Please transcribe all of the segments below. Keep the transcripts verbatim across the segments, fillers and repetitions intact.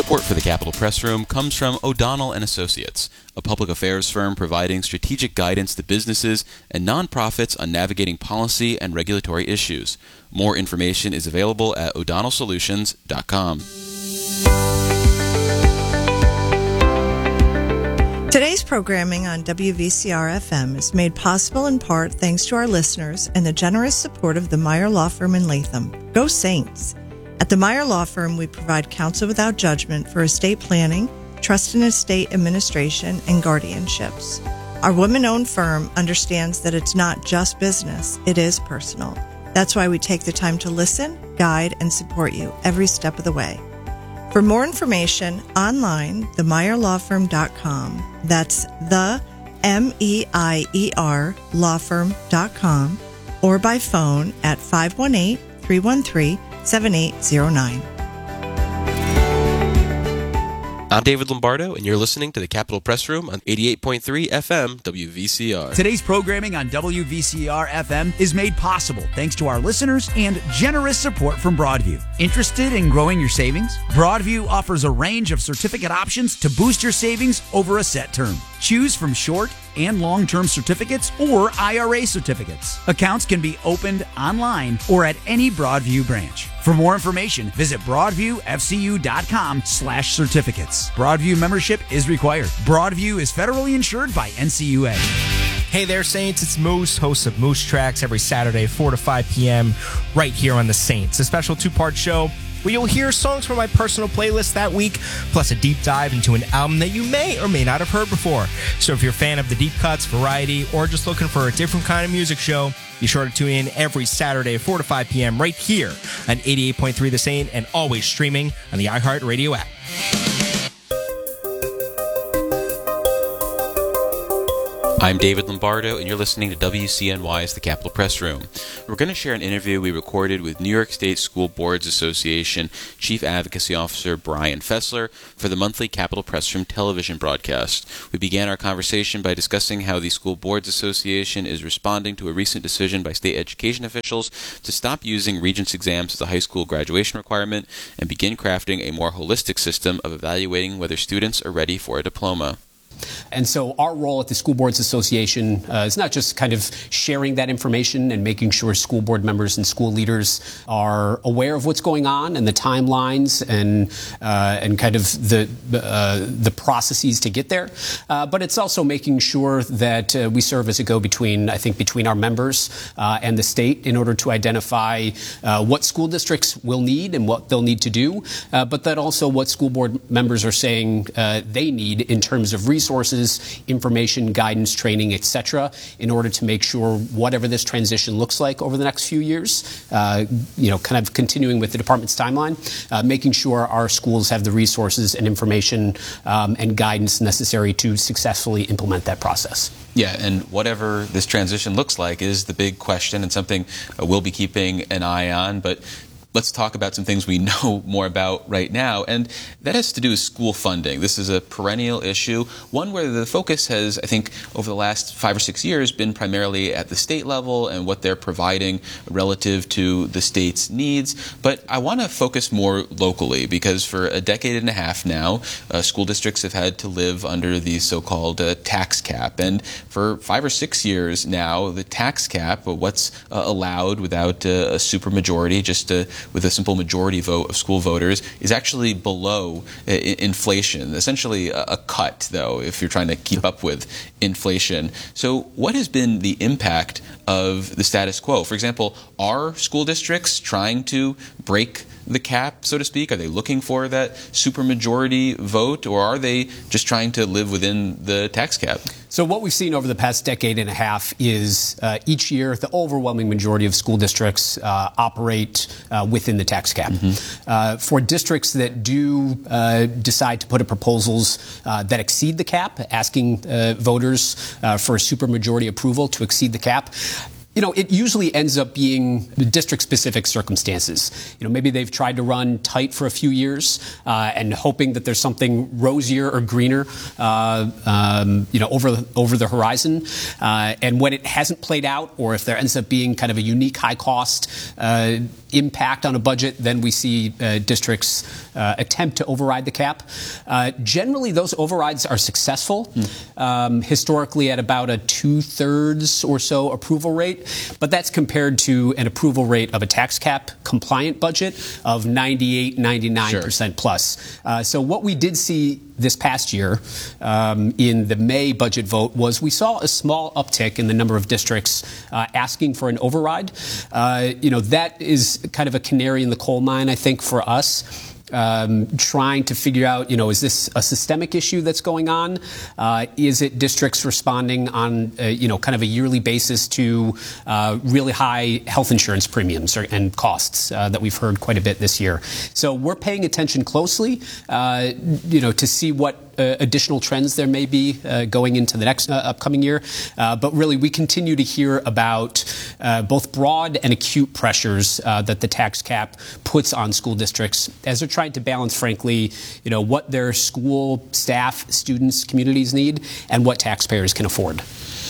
Support for the Capitol Press Room comes from O'Donnell and Associates, a public affairs firm providing strategic guidance to businesses and nonprofits on navigating policy and regulatory issues. More information is available at o'donnell solutions dot com. Today's programming on W V C R F M is made possible in part thanks to our listeners and the generous support of the Meyer Law Firm in Latham. Go Saints! At the Meyer Law Firm, we provide counsel without judgment for estate planning, trust and estate administration, and guardianships. Our women-owned firm understands that it's not just business, it is personal. That's why we take the time to listen, guide, and support you every step of the way. For more information, online, the meyer law firm dot com. That's the M E I E R law firm dot com, or by phone at five one eight, three one three, seven eight zero nine. I'm David Lombardo, and you're listening to the Capitol Press Room on eighty-eight point three F M W V C R. Today's programming on W V C R F M is made possible thanks to our listeners and generous support from Broadview. Interested in growing your savings? Broadview offers a range of certificate options to boost your savings over a set term. Choose from short and long-term certificates or I R A certificates. Accounts can be opened online or at any Broadview branch. For more information, visit broadviewfcu.com slash certificates. Broadview membership is required. Broadview is federally insured by N C U A. Hey there, Saints. It's Moose, host of Moose Tracks, every Saturday, four to five p.m., right here on The Saints. A special two-part show where you'll hear songs from my personal playlist that week, plus a deep dive into an album that you may or may not have heard before. So if you're a fan of the deep cuts, variety, or just looking for a different kind of music show, be sure to tune in every Saturday, four to five p.m. right here on eighty-eight point three The Saint, and always streaming on the iHeartRadio app. I'm David Lombardo, and you're listening to W C N Y's The Capitol Press Room. We're going to share an interview we recorded with New York State School Boards Association Chief Advocacy Officer Brian Fessler for the monthly Capitol Press Room television broadcast. We began our conversation by discussing how the School Boards Association is responding to a recent decision by state education officials to stop using Regents exams as a high school graduation requirement and begin crafting a more holistic system of evaluating whether students are ready for a diploma. And so our role at the School Boards Association uh, is not just kind of sharing that information and making sure school board members and school leaders are aware of what's going on and the timelines and uh, and kind of the uh, the processes to get there. Uh, but it's also making sure that uh, we serve as a go-between, I think, between our members uh, and the state in order to identify uh, what school districts will need and what they'll need to do, uh, but that also what school board members are saying uh, they need in terms of resources. Resources, information, guidance, training, et cetera, in order to make sure whatever this transition looks like over the next few years, uh, you know, kind of continuing with the department's timeline, uh, making sure our schools have the resources and information um, and guidance necessary to successfully implement that process. Yeah, and whatever this transition looks like is the big question and something uh, we'll be keeping an eye on, but let's talk about some things we know more about right now, and that has to do with school funding. This is a perennial issue, one where the focus has, I think, over the last five or six years been primarily at the state level and what they're providing relative to the state's needs. But I want to focus more locally because for a decade and a half now, uh, school districts have had to live under the so-called uh, tax cap. And for five or six years now, the tax cap, what's uh, allowed without uh, a supermajority, just uh, with a simple majority vote of school voters, is actually below uh, inflation. Essentially a, a cut, though, if you're trying to keep up with inflation. So what has been the impact of the status quo? For example, are school districts trying to break the cap, so to speak? Are they looking for that supermajority vote, or are they just trying to live within the tax cap? So what we've seen over the past decade and a half is uh, each year the overwhelming majority of school districts uh, operate uh, within the tax cap. Mm-hmm. Uh, for districts that do uh, decide to put up proposals uh, that exceed the cap, asking uh, voters uh, for a supermajority approval to exceed the cap, you know, it usually ends up being district-specific circumstances. You know, maybe they've tried to run tight for a few years uh, and hoping that there's something rosier or greener, uh, um, you know, over over the horizon. Uh, and when it hasn't played out, or if there ends up being kind of a unique high-cost uh, impact on a budget, then we see uh, districts uh, attempt to override the cap. Uh, generally, those overrides are successful, mm. um, historically at about a two-thirds or so approval rate, but that's compared to an approval rate of a tax cap compliant budget of ninety-eight, ninety-nine percent sure. plus. Uh, so what we did see this past year um, in the May budget vote was we saw a small uptick in the number of districts uh, asking for an override. Uh, you know, that is kind of a canary in the coal mine, I think, for us. Um, trying to figure out, you know, is this a systemic issue that's going on? Uh, is it districts responding on, uh, you know, kind of a yearly basis to uh, really high health insurance premiums or, and costs uh, that we've heard quite a bit this year? So we're paying attention closely, uh, you know, to see what Uh, additional trends there may be uh, going into the next uh, upcoming year. Uh, but really, we continue to hear about uh, both broad and acute pressures uh, that the tax cap puts on school districts as they're trying to balance, frankly, you know, what their school staff, students, communities need and what taxpayers can afford.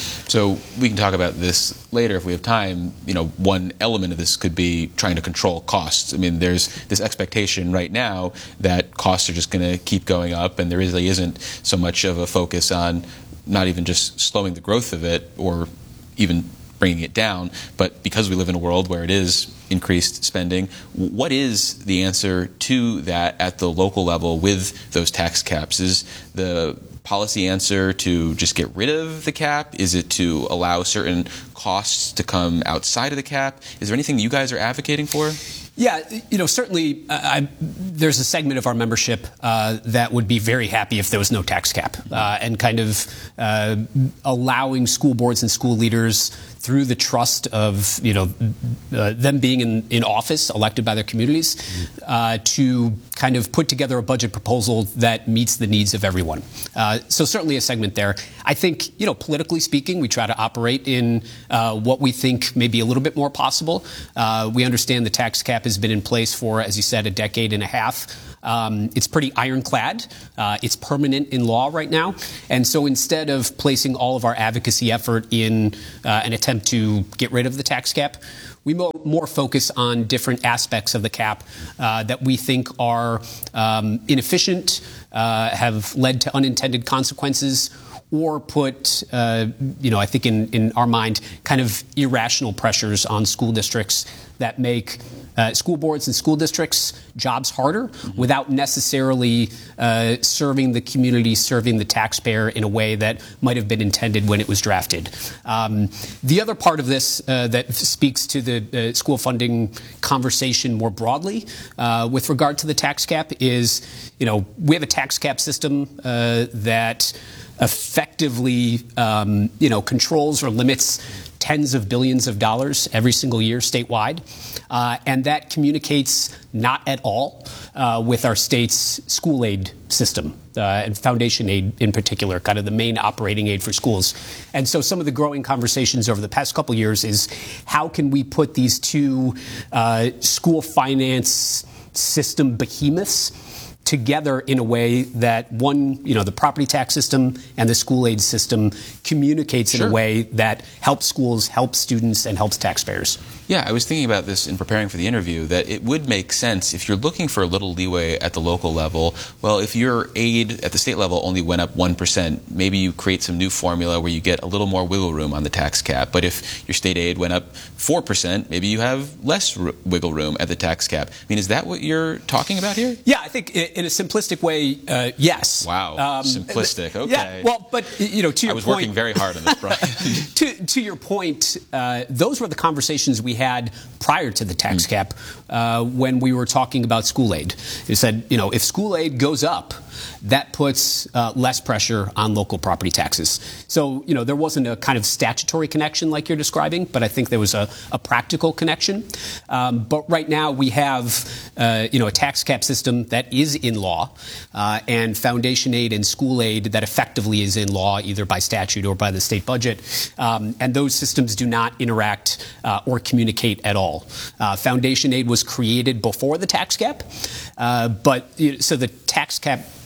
So we can talk about this later if we have time. You know, one element of this could be trying to control costs. I mean, there's this expectation right now that costs are just going to keep going up, and there really isn't so much of a focus on not even just slowing the growth of it or even bringing it down, but because we live in a world where it is increased spending, what is the answer to that at the local level with those tax caps? Is the policy answer to just get rid of the cap? Is it to allow certain costs to come outside of the cap? Is there anything you guys are advocating for? Yeah, you know, certainly uh, I, there's a segment of our membership uh, that would be very happy if there was no tax cap uh, and kind of uh, allowing school boards and school leaders through the trust of, you know, uh, them being in, in office, elected by their communities, uh, to kind of put together a budget proposal that meets the needs of everyone. Uh, so certainly a segment there. I think, you know, politically speaking, we try to operate in uh, what we think may be a little bit more possible. Uh, we understand the tax cap has been in place for, as you said, a decade and a half. Um, it's pretty ironclad. Uh, it's permanent in law right now. And so instead of placing all of our advocacy effort in uh, an attempt to get rid of the tax cap, we more, more focus on different aspects of the cap uh, that we think are um, inefficient, uh, have led to unintended consequences, or put, uh, you know, I think in, in our mind, kind of irrational pressures on school districts that make uh, school boards and school districts' jobs harder mm-hmm. without necessarily uh, serving the community, serving the taxpayer in a way that might have been intended when it was drafted. Um, the other part of this uh, that speaks to the uh, school funding conversation more broadly uh, with regard to the tax cap is, you know, we have a tax cap system uh, that effectively, um, you know, controls or limits tens of billions of dollars every single year statewide. Uh, and that communicates not at all uh, with our state's school aid system uh, and foundation aid in particular, kind of the main operating aid for schools. And so some of the growing conversations over the past couple of years is how can we put these two uh, school finance system behemoths together in a way that one, you know, the property tax system and the school aid system communicates Sure. in a way that helps schools, helps students, and helps taxpayers. Yeah, I was thinking about this in preparing for the interview, that it would make sense if you're looking for a little leeway at the local level. Well, if your aid at the state level only went up one percent, maybe you create some new formula where you get a little more wiggle room on the tax cap. But if your state aid went up four percent, maybe you have less r- wiggle room at the tax cap. I mean, is that what you're talking about here? Yeah, I think in a simplistic way, uh, yes. Wow, um, simplistic, okay. Yeah, well, but, you know, to your I was point, working very hard on this, Brian. to, to your point, uh, those were the conversations we had prior to the tax mm. cap uh, when we were talking about school aid. It said, you know, if school aid goes up, that puts uh, less pressure on local property taxes. So, you know, there wasn't a kind of statutory connection like you're describing, but I think there was a, a practical connection. Um, but right now we have, uh, you know, a tax cap system that is in law uh, and foundation aid and school aid that effectively is in law either by statute or by the state budget. Um, and those systems do not interact uh, or communicate at all. Uh, foundation aid was created before the tax cap, uh, but you know, so the tax cap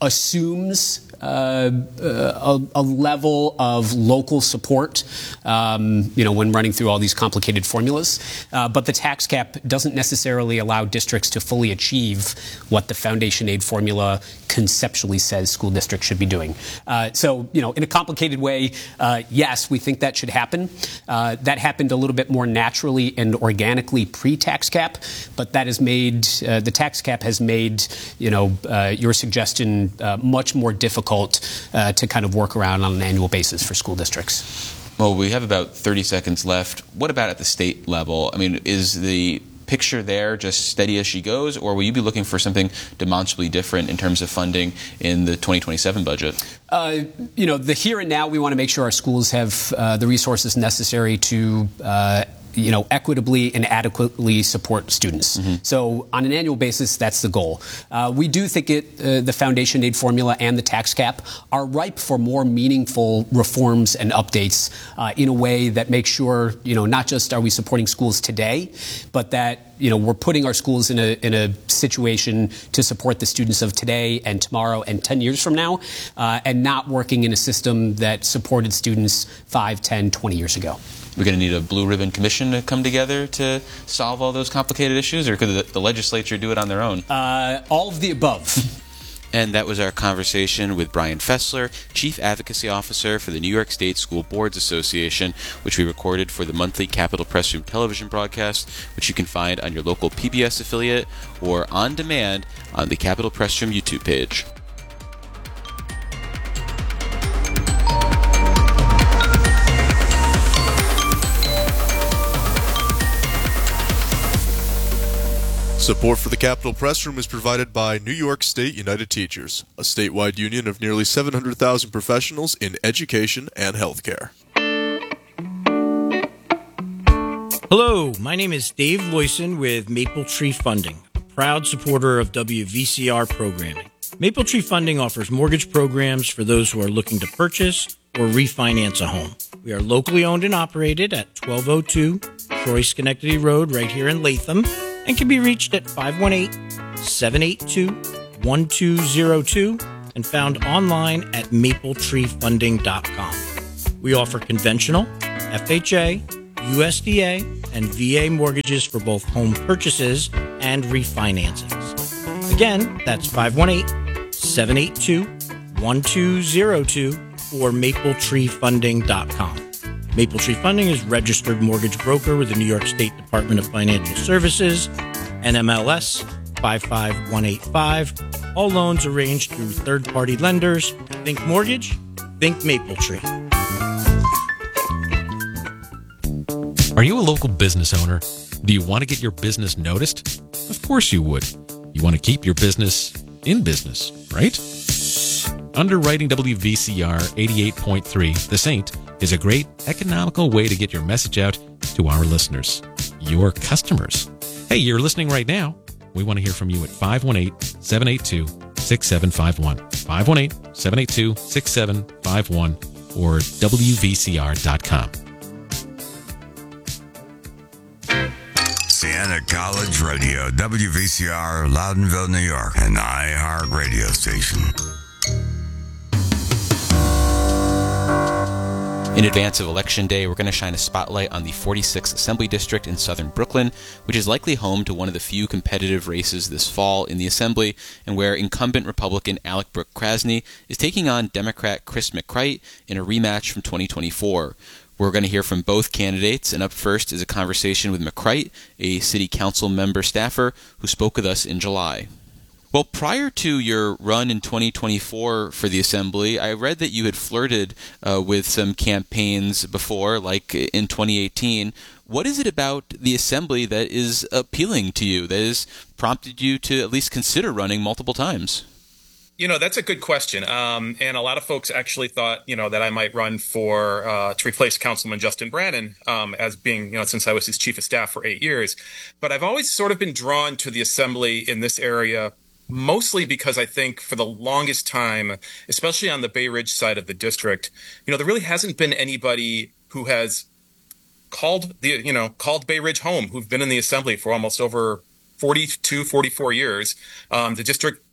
assumes uh, a, a level of local support, um, you know, when running through all these complicated formulas. Uh, but the tax cap doesn't necessarily allow districts to fully achieve what the foundation aid formula conceptually says school districts should be doing. Uh, so, you know, in a complicated way, uh, yes, we think that should happen. Uh, that happened a little bit more naturally and organically pre-tax cap, but that has made, uh, the tax cap has made, you know, uh, your suggestion uh, much more difficult uh, to kind of work around on an annual basis for school districts. Well, we have about thirty seconds left. What about at the state level? I mean, is the picture there just steady as she goes, or will you be looking for something demonstrably different in terms of funding in the twenty twenty-seven budget? Uh, you know, the here and now, we want to make sure our schools have uh, the resources necessary to uh, you know, equitably and adequately support students. Mm-hmm. So on an annual basis, that's the goal. Uh, we do think it, uh, the foundation aid formula and the tax cap are ripe for more meaningful reforms and updates uh, in a way that makes sure, you know, not just are we supporting schools today, but that, you know, we're putting our schools in a in a situation to support the students of today and tomorrow and ten years from now, uh, and not working in a system that supported students five, ten, twenty years ago. We're going to need a blue ribbon commission to come together to solve all those complicated issues, or could the, the legislature do it on their own? Uh, all of the above. And that was our conversation with Brian Fessler, Chief Advocacy Officer for the New York State School Boards Association, which we recorded for the monthly Capitol Press Room television broadcast, which you can find on your local P B S affiliate or on demand on the Capitol Press Room YouTube page. Support for the Capitol Press Room is provided by New York State United Teachers, a statewide union of nearly seven hundred thousand professionals in education and healthcare. Hello, my name is Dave Loyson with Maple Tree Funding, a proud supporter of W V C R programming. Maple Tree Funding offers mortgage programs for those who are looking to purchase or refinance a home. We are locally owned and operated at twelve oh two Troy Schenectady Road right here in Latham, and can be reached at five one eight, seven eight two, one two zero two and found online at maple tree funding dot com. We offer conventional, F H A, U S D A, and V A mortgages for both home purchases and refinancings. Again, that's five one eight, seven eight two, one two zero two or maple tree funding dot com. Maple Tree Funding is registered mortgage broker with the New York State Department of Financial Services, N M L S five five one eight five. All loans arranged through third-party lenders. Think mortgage, think Maple Tree. Are you a local business owner? Do you want to get your business noticed? Of course you would. You want to keep your business in business, right? Underwriting W V C R eighty-eight point three, The Saint, is a great economical way to get your message out to our listeners, your customers. Hey, you're listening right now. We want to hear from you at five one eight, seven eight two, six seven five one, five one eight, seven eight two, six seven five one, or W V C R dot com. Siena College Radio, W V C R, Loudonville, New York, an iHeart radio station. In advance of Election Day, we're going to shine a spotlight on the forty-sixth Assembly District in southern Brooklyn, which is likely home to one of the few competitive races this fall in the Assembly, and where incumbent Republican Alec Brooke Krasny is taking on Democrat Chris McCrite in a rematch from twenty twenty-four. We're going to hear from both candidates, and up first is a conversation with McCrite, a city council member staffer who spoke with us in July. Well, prior to your run in twenty twenty-four for the Assembly, I read that you had flirted uh, with some campaigns before, like in twenty eighteen. What is it about the Assembly that is appealing to you, that has prompted you to at least consider running multiple times? You know, that's a good question. Um, and a lot of folks actually thought, you know, that I might run for uh, to replace Councilman Justin Brannan um, as being, you know, since I was his chief of staff for eight years. But I've always sort of been drawn to the Assembly in this area, mostly because I think for the longest time, especially on the Bay Ridge side of the district, you know, there really hasn't been anybody who has called the, you know, called Bay Ridge home, who've been in the Assembly for almost over forty-two, forty-four years. Um, the district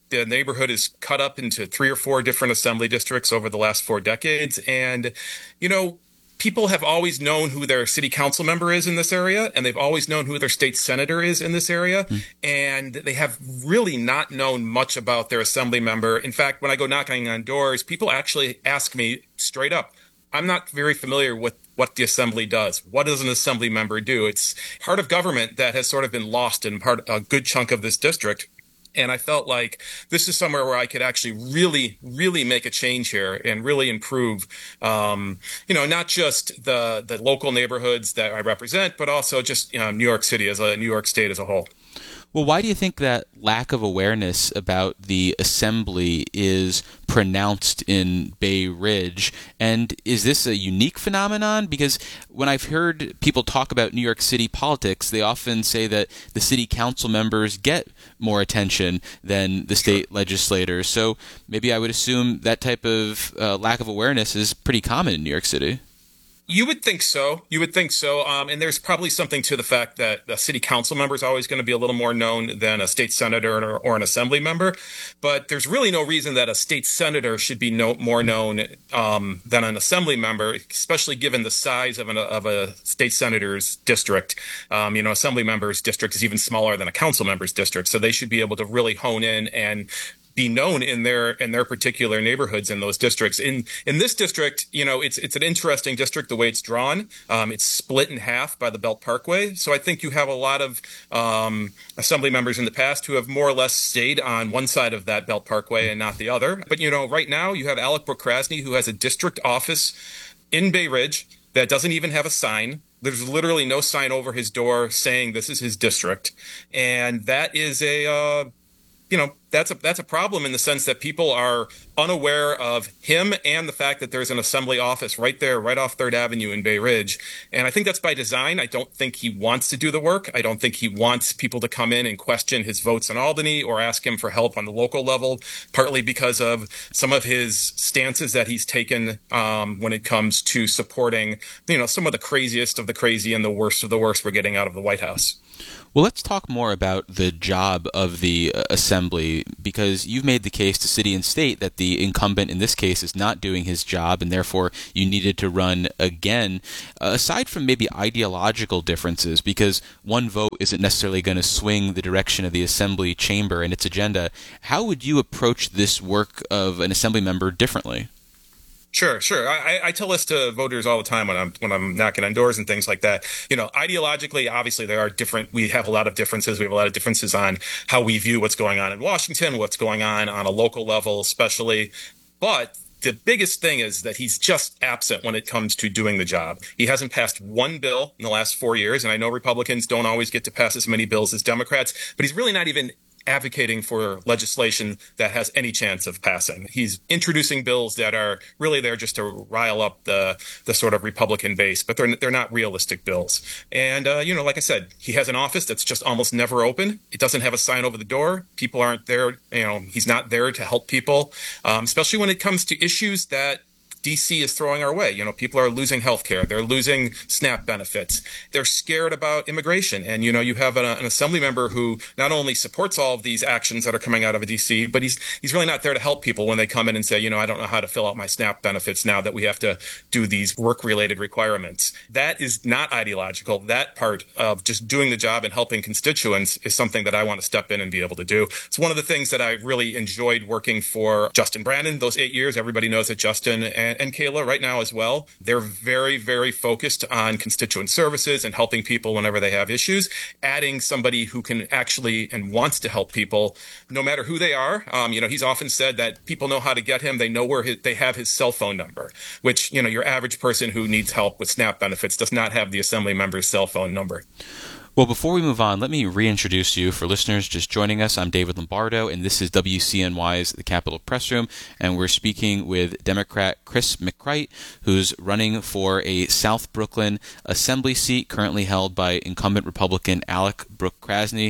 the neighborhood is cut up into three or four different assembly districts over the last four decades. And, you know, people have always known who their city council member is in this area, and they've always known who their state senator is in this area. Mm. And they have really not known much about their assembly member. In fact, when I go knocking on doors, people actually ask me straight up, I'm not very familiar with what the assembly does. What does an assembly member do? It's part of government that has sort of been lost in part a good chunk of this district. And I felt like this is somewhere where I could actually really, really make a change here and really improve, um, you know, not just the the local neighborhoods that I represent, but also just you know, New York City as a New York State as a whole. Well, why do you think that lack of awareness about the assembly is pronounced in Bay Ridge? And is this a unique phenomenon? Because when I've heard people talk about New York City politics, they often say that the city council members get more attention than the state legislators. So maybe I would assume that type of uh, lack of awareness is pretty common in New York City. You would think so. You would think so. Um, and there's probably something to the fact that a city council member is always going to be a little more known than a state senator or, or an assembly member. But there's really no reason that a state senator should be no, more known um, than an assembly member, especially given the size of, an, of a state senator's district. Um, you know, assembly member's district is even smaller than a council member's district. So they should be able to really hone in and be known in their in their particular neighborhoods in those districts. In in this district, you know, it's it's an interesting district the way it's drawn. Um, it's split in half by the Belt Parkway. So I think you have a lot of um, assembly members in the past who have more or less stayed on one side of that Belt Parkway and not the other. But, you know, right now you have Alec Brooke-Krasny, who has a district office in Bay Ridge that doesn't even have a sign. There's literally no sign over his door saying this is his district. And that is a... Uh, You know, that's a that's a problem in the sense that people are unaware of him and the fact that there's an assembly office right there, right off Third Avenue in Bay Ridge. And I think that's by design. I don't think he wants to do the work. I don't think he wants people to come in and question his votes in Albany or ask him for help on the local level, partly because of some of his stances that he's taken um, when it comes to supporting, you know, some of the craziest of the crazy and the worst of the worst we're getting out of the White House. Well, let's talk more about the job of the uh, assembly, because you've made the case to city and state that the incumbent in this case is not doing his job and therefore you needed to run again. Uh, aside from maybe ideological differences, because one vote isn't necessarily going to swing the direction of the assembly chamber and its agenda, how would you approach this work of an assembly member differently? Sure, sure. I, I tell this to voters all the time when I'm when I'm knocking on doors and things like that. You know, ideologically, obviously there are different. We have a lot of differences. We have a lot of differences on how we view what's going on in Washington, what's going on on a local level, especially. But the biggest thing is that he's just absent when it comes to doing the job. He hasn't passed one bill in the last four years, and I know Republicans don't always get to pass as many bills as Democrats, but he's really not even advocating for legislation that has any chance of passing. He's introducing bills that are really there just to rile up the the sort of Republican base, but they're they're not realistic bills. And uh, you know, like I said, he has an office that's just almost never open. It doesn't have a sign over the door. People aren't there. You know, he's not there to help people, um, especially when it comes to issues that D C is throwing our way. You know, people are losing health care. They're losing SNAP benefits. They're scared about immigration. And, you know, you have an, an assembly member who not only supports all of these actions that are coming out of D C, but he's he's really not there to help people when they come in and say, you know, I don't know how to fill out my SNAP benefits now that we have to do these work-related requirements. That is not ideological. That part of just doing the job and helping constituents is something that I want to step in and be able to do. It's one of the things that I really enjoyed working for Justin Brandon those eight years. Everybody knows that Justin and And, and Kayla right now as well, they're very, very focused on constituent services and helping people whenever they have issues. Adding somebody who can actually and wants to help people, no matter who they are. Um, you know, he's often said that people know how to get him. They know where his, they have his cell phone number, which, you know, your average person who needs help with SNAP benefits does not have the assembly member's cell phone number. Well, before we move on, let me reintroduce you for listeners just joining us. I'm David Lombardo, and this is W C N Y's The Capitol Press Room, and we're speaking with Democrat Chris McCreight, who's running for a South Brooklyn Assembly seat currently held by incumbent Republican Alec Brooke-Krasny.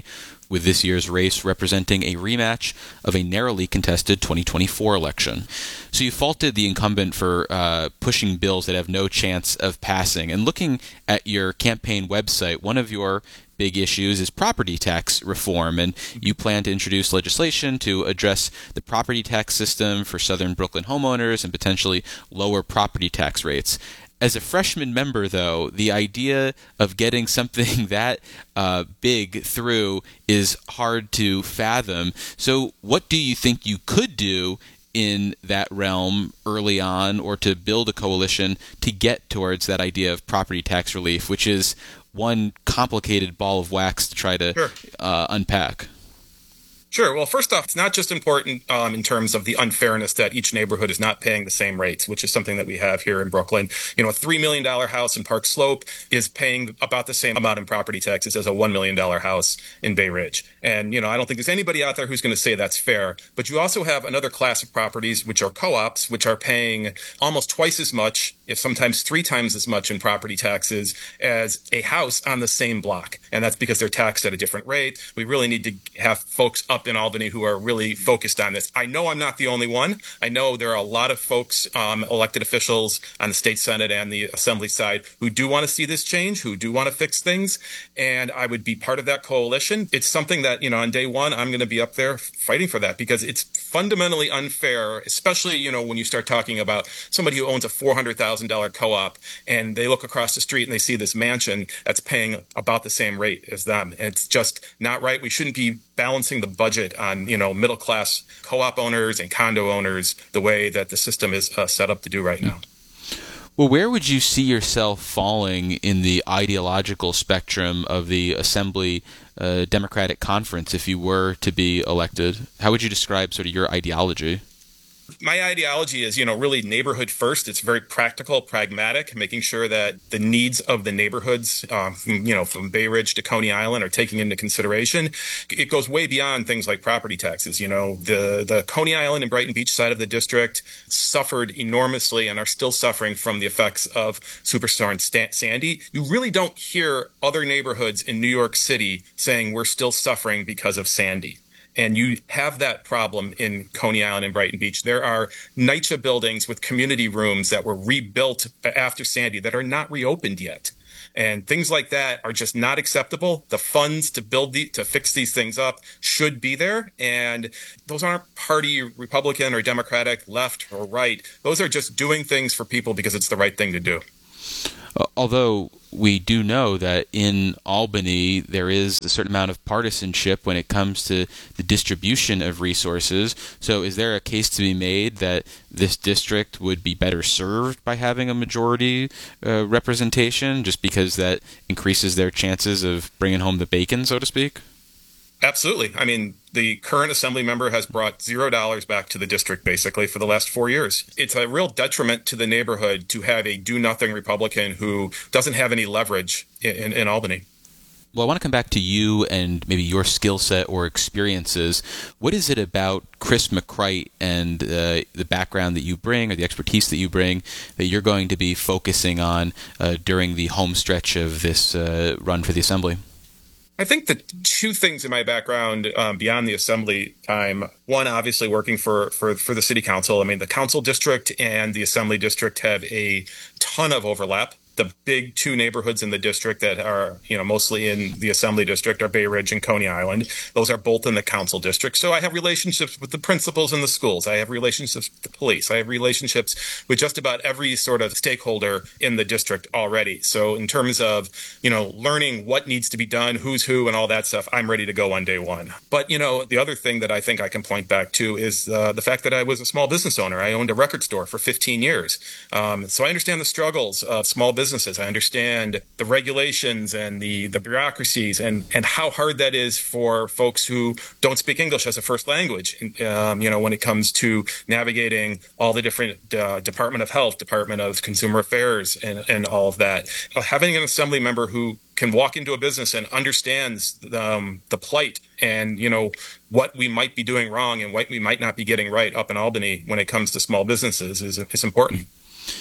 with this year's race representing a rematch of a narrowly contested twenty twenty-four election. So you faulted the incumbent for uh, pushing bills that have no chance of passing. And looking at your campaign website, one of your big issues is property tax reform, and you plan to introduce legislation to address the property tax system for Southern Brooklyn homeowners and potentially lower property tax rates. As a freshman member, though, the idea of getting something that uh, big through is hard to fathom. So what do you think you could do in that realm early on, or to build a coalition to get towards that idea of property tax relief, which is one complicated ball of wax to try to Sure. uh, unpack? Sure. Well, first off, it's not just important um, in terms of the unfairness that each neighborhood is not paying the same rates, which is something that we have here in Brooklyn. You know, a three million dollars house in Park Slope is paying about the same amount in property taxes as a one million dollars house in Bay Ridge. And, you know, I don't think there's anybody out there who's going to say that's fair. But you also have another class of properties, which are co-ops, which are paying almost twice as much, if sometimes three times as much in property taxes as a house on the same block. And that's because they're taxed at a different rate. We really need to have folks up in Albany who are really focused on this. I know I'm not the only one. I know there are a lot of folks, um, elected officials on the state Senate and the Assembly side, who do want to see this change, who do want to fix things. And I would be part of that coalition. It's something that, you know, on day one, I'm going to be up there fighting for that, because it's fundamentally unfair, especially, you know, when you start talking about somebody who owns a four hundred thousand dollars co-op and they look across the street and they see this mansion that's paying about the same rate as them. And it's just not right. We shouldn't be balancing the budget on, you know, middle class co-op owners and condo owners the way that the system is uh, set up to do right now. Well, where would you see yourself falling in the ideological spectrum of the Assembly uh, Democratic Conference if you were to be elected? How would you describe sort of your ideology? My ideology is, you know, really neighborhood first. It's very practical, pragmatic, making sure that the needs of the neighborhoods, um, from, you know, from Bay Ridge to Coney Island are taken into consideration. It goes way beyond things like property taxes. You know, the, the Coney Island and Brighton Beach side of the district suffered enormously and are still suffering from the effects of Superstorm Sandy. You really don't hear other neighborhoods in New York City saying we're still suffering because of Sandy. And you have that problem in Coney Island and Brighton Beach. There are NYCHA buildings with community rooms that were rebuilt after Sandy that are not reopened yet. And things like that are just not acceptable. The funds to build the, to fix these things up should be there. And those aren't party Republican or Democratic, left or right. Those are just doing things for people because it's the right thing to do. Although we do know that in Albany there is a certain amount of partisanship when it comes to the distribution of resources. So is there a case to be made that this district would be better served by having a majority uh, representation, just because that increases their chances of bringing home the bacon, so to speak? Absolutely. I mean, the current assembly member has brought zero dollars back to the district, basically, for the last four years. It's a real detriment to the neighborhood to have a do-nothing Republican who doesn't have any leverage in, in, in Albany. Well, I want to come back to you and maybe your skill set or experiences. What is it about Chris McCrite and uh, the background that you bring or the expertise that you bring that you're going to be focusing on uh, during the home stretch of this uh, run for the Assembly? I think the two things in my background um, beyond the assembly time, one, obviously working for, for, for the city council. I mean, the council district and the assembly district have a ton of overlap. The big two neighborhoods in the district that are, you know, mostly in the assembly district are Bay Ridge and Coney Island. Those are both in the council district. So I have relationships with the principals in the schools. I have relationships with the police. I have relationships with just about every sort of stakeholder in the district already. So in terms of, you know, learning what needs to be done, who's who and all that stuff, I'm ready to go on day one. But, you know, the other thing that I think I can point back to is uh, the fact that I was a small business owner. I owned a record store for fifteen years. Um, so I understand the struggles of small business. Businesses. I understand the regulations and the, the bureaucracies and, and how hard that is for folks who don't speak English as a first language, um, you know, when it comes to navigating all the different uh, Department of Health, Department of Consumer Affairs, and, and all of that. Having an assembly member who can walk into a business and understands um, the plight and, you know, what we might be doing wrong and what we might not be getting right up in Albany when it comes to small businesses is, is important.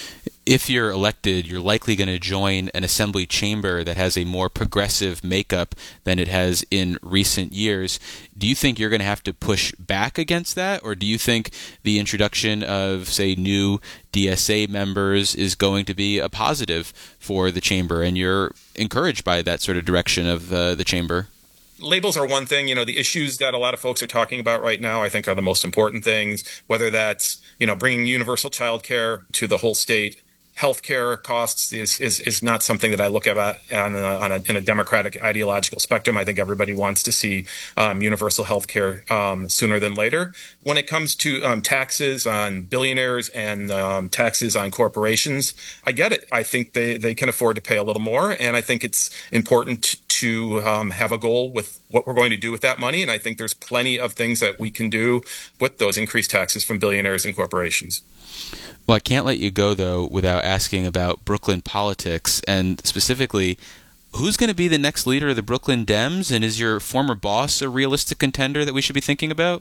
if you're elected, you're likely going to join an assembly chamber that has a more progressive makeup than it has in recent years. Do you think you're going to have to push back against that, or do you think the introduction of, say, new D S A members is going to be a positive for the chamber, and you're encouraged by that sort of direction of uh, the chamber? Labels are one thing. You know, the issues that a lot of folks are talking about right now, I think, are the most important things, whether that's, you know, bringing universal child care to the whole state. Healthcare costs is, is, is not something that I look at on a, on a, in a democratic ideological spectrum. I think everybody wants to see um, universal healthcare um, sooner than later. When it comes to um, taxes on billionaires and um, taxes on corporations, I get it. I think they, they can afford to pay a little more, and I think it's important to um, have a goal with what we're going to do with that money. And I think there's plenty of things that we can do with those increased taxes from billionaires and corporations. Well, I can't let you go, though, without asking about Brooklyn politics, and specifically, who's going to be the next leader of the Brooklyn Dems, and is your former boss a realistic contender that we should be thinking about?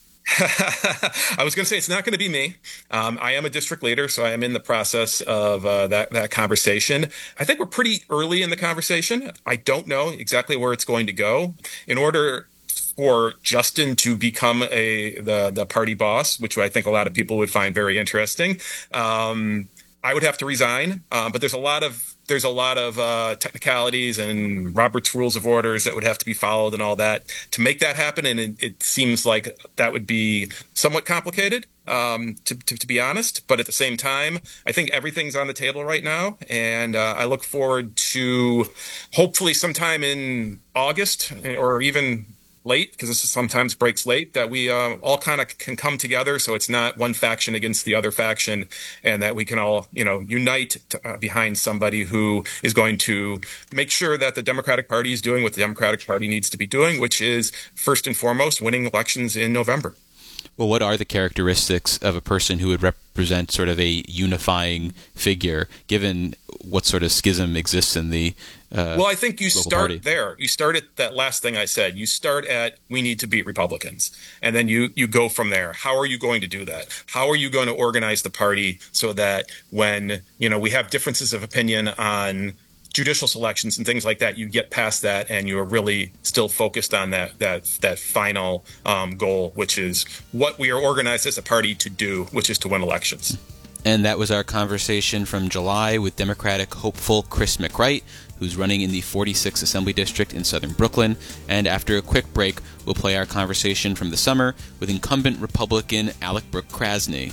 I was going to say it's not going to be me. Um, I am a district leader, so I am in the process of uh, that, that conversation. I think we're pretty early in the conversation. I don't know exactly where it's going to go. In order for Justin to become a the the party boss, which I think a lot of people would find very interesting, um, I would have to resign. Uh, but there's a lot of there's a lot of uh, technicalities and Robert's Rules of Orders that would have to be followed and all that to make that happen. And it, it seems like that would be somewhat complicated, um, to, to, to be honest. But at the same time, I think everything's on the table right now. And uh, I look forward to hopefully sometime in August or even late, because this sometimes breaks late, that we uh, all kind of can come together, so it's not one faction against the other faction, and that we can all, you know, unite to, uh, behind somebody who is going to make sure that the Democratic Party is doing what the Democratic Party needs to be doing, which is first and foremost winning elections in November. Well, what are the characteristics of a person who would represent sort of a unifying figure, given what sort of schism exists in the uh, well, I think you start party? there. You start at that last thing I said. You start at we need to beat Republicans, and then you you go from there. How are you going to do that? How are you going to organize the party so that when, you know, we have differences of opinion on judicial selections and things like that, you get past that and you're really still focused on that that that final um, goal, which is what we are organized as a party to do, which is to win elections. And that was our conversation from July with Democratic hopeful Chris McWright, who's running in the forty-sixth Assembly District in southern Brooklyn. And after a quick break, we'll play our conversation from the summer with incumbent Republican Alec Brooke Krasny.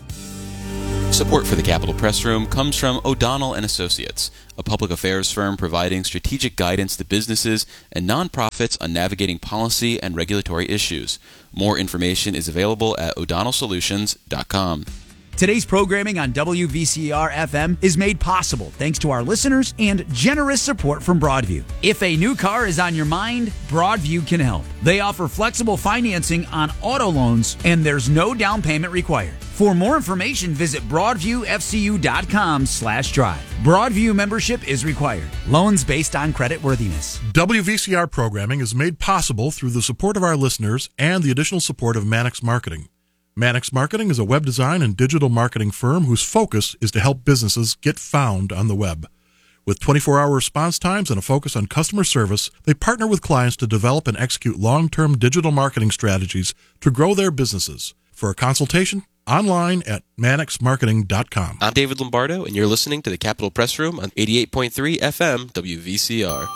Support for the Capitol Press Room comes from O'Donnell and Associates, a public affairs firm providing strategic guidance to businesses and nonprofits on navigating policy and regulatory issues. More information is available at o'donnell solutions dot com. Today's programming on W V C R F M is made possible thanks to our listeners and generous support from Broadview. If a new car is on your mind, Broadview can help. They offer flexible financing on auto loans, and there's no down payment required. For more information, visit broadviewfcu.com slash drive. Broadview membership is required. Loans based on credit worthiness. W V C R programming is made possible through the support of our listeners and the additional support of Mannix Marketing. Mannix Marketing is a web design and digital marketing firm whose focus is to help businesses get found on the web. With twenty-four hour response times and a focus on customer service, they partner with clients to develop and execute long-term digital marketing strategies to grow their businesses. For a consultation, online at mannix marketing dot com. I'm David Lombardo, and you're listening to the Capitol Press Room on eighty-eight point three F M W V C R.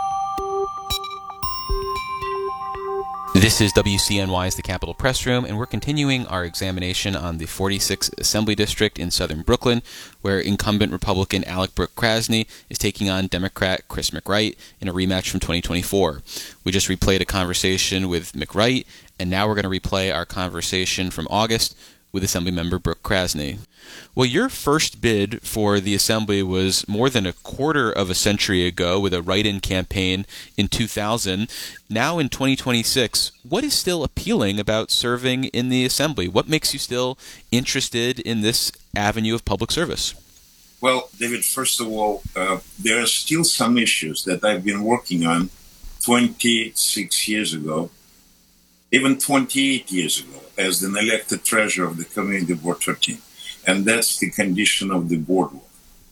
This is W C N Y's The Capitol Press Room, and we're continuing our examination on the forty-sixth Assembly District in southern Brooklyn, where incumbent Republican Alec Brooke Krasny is taking on Democrat Chris McWright in a rematch from twenty twenty-four. We just replayed a conversation with McWright, and now we're going to replay our conversation from August with Assemblymember Brooke Krasny. Well, your first bid for the Assembly was more than a quarter of a century ago with a write-in campaign in two thousand. Now in twenty twenty-six, what is still appealing about serving in the Assembly? What makes you still interested in this avenue of public service? Well, David, first of all, uh, there are still some issues that I've been working on twenty-six years ago, even twenty-eight years ago, as an elected treasurer of the Community Board thirteen. and that's the condition of the boardwalk.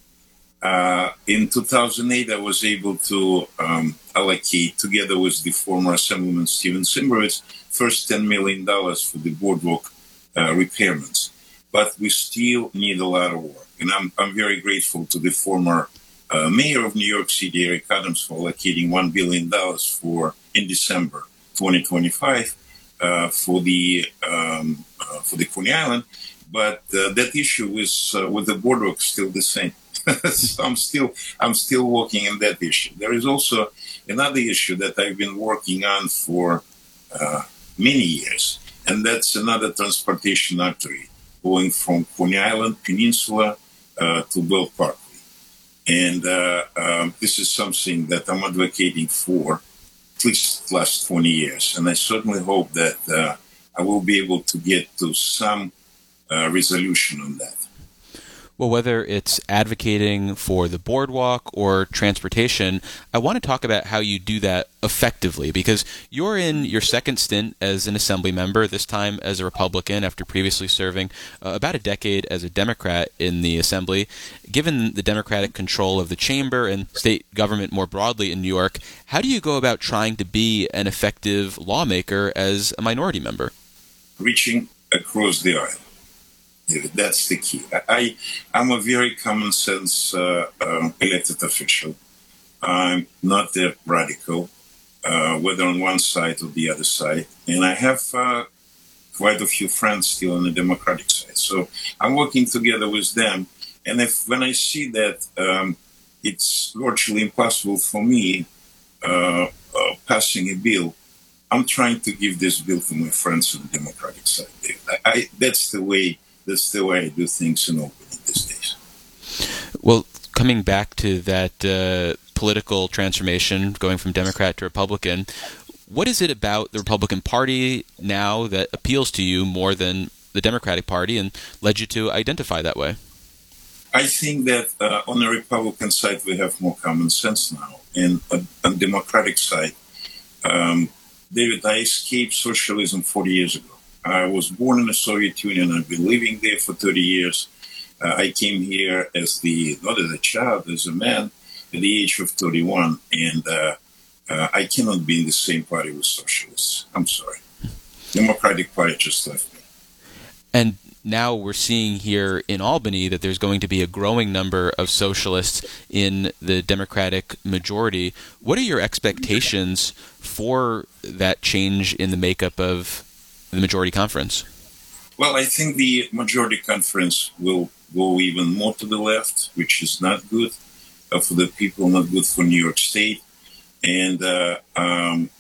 Uh, in two thousand eight, I was able to um, allocate, together with the former Assemblyman Steven Simbrowitz, first ten million dollars for the boardwalk uh, repairments. But we still need a lot of work. And I'm, I'm very grateful to the former uh, mayor of New York City, Eric Adams, for allocating one billion dollars for, in December twenty twenty-five, uh, for the um, uh, for the Coney Island. But uh, that issue is, uh, with the boardwalk is still the same. So I'm still I'm still working on that issue. There is also another issue that I've been working on for uh, many years, and that's another transportation artery going from Coney Island Peninsula uh, to Belt Parkway. And uh, um, this is something that I'm advocating for at least the last twenty years. And I certainly hope that uh, I will be able to get to some uh, resolution on that. Well, whether it's advocating for the boardwalk or transportation, I want to talk about how you do that effectively, because you're in your second stint as an assembly member, this time as a Republican after previously serving uh, about a decade as a Democrat in the assembly. Given the Democratic control of the chamber and state government more broadly in New York, how do you go about trying to be an effective lawmaker as a minority member? Reaching across the aisle. That's the key. I, I'm a very common sense uh, uh, elected official. I'm not that radical, uh, whether on one side or the other side. And I have uh, quite a few friends still on the Democratic side. So I'm working together with them. And if when I see that um, it's virtually impossible for me uh, uh, passing a bill, I'm trying to give this bill to my friends on the Democratic side. I, I, that's the way. That's the way I do things in Albany these days. Well, coming back to that uh, political transformation, going from Democrat to Republican, what is it about the Republican Party now that appeals to you more than the Democratic Party and led you to identify that way? I think that uh, on the Republican side, we have more common sense now. And uh, on the Democratic side, um, David, I escaped socialism forty years ago. I was born in the Soviet Union. I've been living there for thirty years. Uh, I came here as the, not as a child, as a man at the age of thirty-one. And uh, uh, I cannot be in the same party with socialists. I'm sorry. Democratic Party just left me. And now we're seeing here in Albany that there's going to be a growing number of socialists in the Democratic majority. What are your expectations for that change in the makeup of the majority conference? Well, I think the majority conference will go even more to the left, which is not good uh, for the people, not good for New York State. And uh, um,